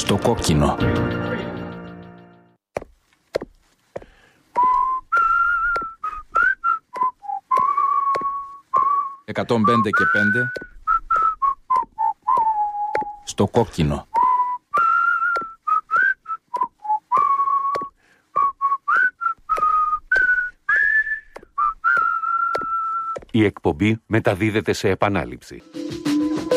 Στο κόκκινο. «105 και 5». Στο κόκκινο. Η εκπομπή μεταδίδεται σε επανάληψη.